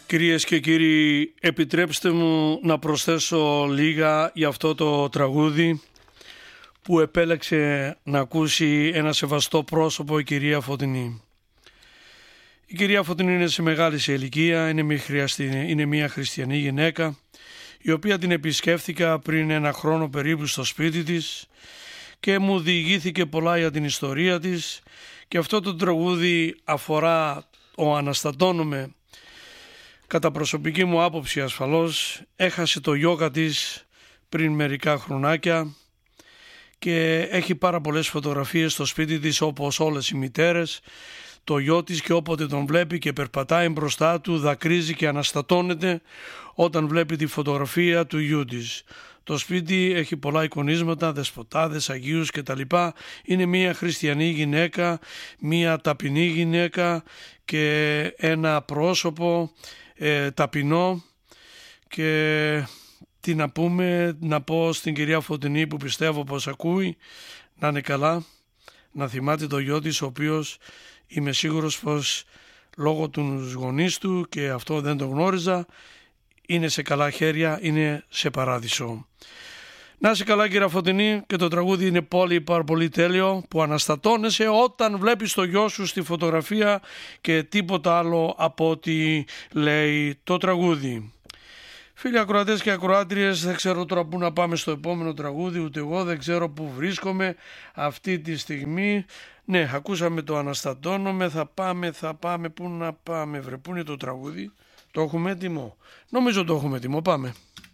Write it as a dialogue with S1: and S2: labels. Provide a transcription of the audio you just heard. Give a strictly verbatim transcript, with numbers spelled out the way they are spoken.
S1: Κυρίες και κύριοι, επιτρέψτε μου να προσθέσω λίγα για αυτό το τραγούδι που επέλεξε να ακούσει ένα σεβαστό πρόσωπο, η κυρία Φωτεινή. Η κυρία Φωτεινή είναι σε μεγάλη σε ηλικία, είναι μια, χρειαστη... είναι μια χριστιανή γυναίκα, η οποία την επισκέφθηκα πριν ένα χρόνο περίπου στο σπίτι της και μου διηγήθηκε πολλά για την ιστορία της, και αυτό το τραγούδι αφορά ο Αναστατώνομαι. Κατά προσωπική μου άποψη ασφαλώς, έχασε το γιώκα της πριν μερικά χρονάκια και έχει πάρα πολλές φωτογραφίες στο σπίτι της, όπως όλες οι μητέρες. Το γιο της, και όποτε τον βλέπει και περπατάει μπροστά του, δακρύζει και αναστατώνεται όταν βλέπει τη φωτογραφία του γιού της. Το σπίτι έχει πολλά εικονίσματα, δεσποτάδες, αγίους κτλ. Είναι μια χριστιανή γυναίκα, μια ταπεινή γυναίκα και ένα πρόσωπο ε, ταπεινό. Και τι να πούμε, να πω στην κυρία Φωτεινή, που πιστεύω πως ακούει, να είναι καλά, να θυμάται το γιο της, ο οποίος είμαι σίγουρος πως λόγω του γονείς του, και αυτό δεν το γνώριζα, είναι σε καλά χέρια, είναι σε παράδεισο. Να είσαι καλά κυρία Φωτεινή, και το τραγούδι είναι πολύ πάρα πολύ τέλειο, που αναστατώνεσαι όταν βλέπεις το γιο σου στη φωτογραφία και τίποτα άλλο από ό,τι λέει το τραγούδι. Φίλοι ακροατές και ακροάτριες, δεν ξέρω τώρα πού να πάμε στο επόμενο τραγούδι, ούτε εγώ δεν ξέρω πού βρίσκομαι αυτή τη στιγμή. Ναι, ακούσαμε το Αναστατώνομαι, θα πάμε, θα πάμε, πού να πάμε βρε, πού είναι το τραγούδι, το έχουμε έτοιμο, νομίζω το έχουμε έτοιμο, πάμε.